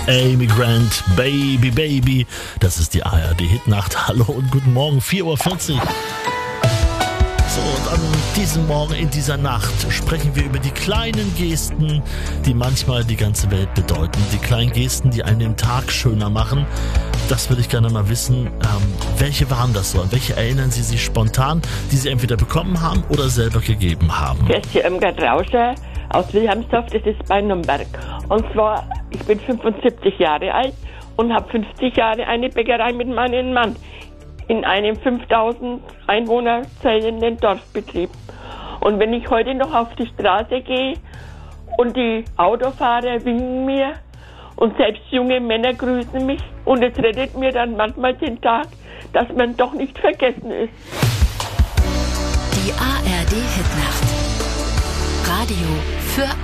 Amy Grant, Baby, Baby. Das ist die ARD-Hitnacht. Hallo und guten Morgen, 4:40 Uhr. So, und an diesem Morgen, in dieser Nacht, sprechen wir über die kleinen Gesten, die manchmal die ganze Welt bedeuten. Die kleinen Gesten, die einen den Tag schöner machen. Das würde ich gerne mal wissen. Welche waren das so? An welche erinnern Sie sich spontan, die Sie entweder bekommen haben oder selber gegeben haben? Hier ist die Irmgard Rauscher aus Wilhelmsdorf, das ist bei Nürnberg. Und zwar, ich bin 75 Jahre alt und habe 50 Jahre eine Bäckerei mit meinem Mann in einem 5000 Einwohner zählenden Dorfbetrieb. Und wenn ich heute noch auf die Straße gehe und die Autofahrer winken mir und selbst junge Männer grüßen mich und es rettet mir dann manchmal den Tag, dass man doch nicht vergessen ist. Die ARD Hitnacht. Radio für